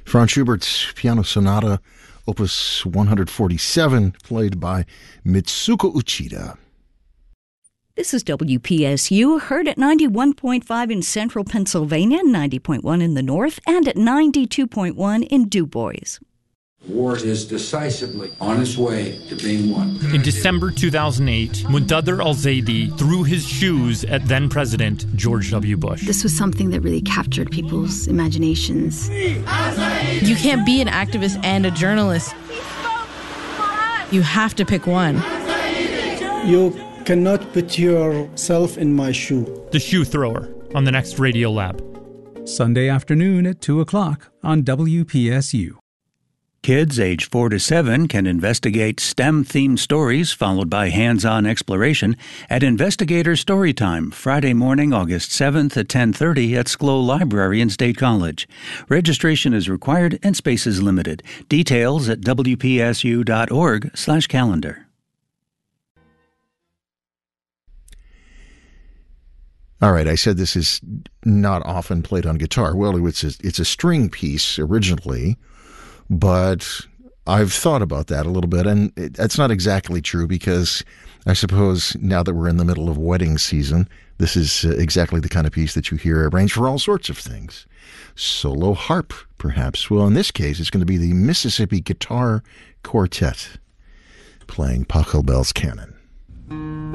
Franz Schubert's Piano Sonata, Opus 147, played by Mitsuko Uchida. This is WPSU, heard at 91.5 in central Pennsylvania, 90.1 in the north, and at 92.1 in Du Bois. War is decisively on its way to being won. In December 2008, Muntadhir al-Zaidi threw his shoes at then-President George W. Bush. This was something that really captured people's imaginations. You can't be an activist and a journalist. You have to pick one. You cannot put yourself in my shoe. The Shoe Thrower on the next Radio Lab. Sunday afternoon at 2 o'clock on WPSU. Kids age 4 to 7 can investigate STEM-themed stories followed by hands-on exploration at Investigator Storytime, Friday morning, August 7th at 10:30 at SCLO Library in State College. Registration is required and space is limited. Details at wpsu.org/calendar. All right, I said this is not often played on guitar. Well, it's a string piece originally, but I've thought about that a little bit, and that's not exactly true because I suppose now that we're in the middle of wedding season, this is exactly the kind of piece that you hear arranged for all sorts of things. Solo harp, perhaps. Well, in this case, it's going to be the Mississippi Guitar Quartet playing Pachelbel's Canon.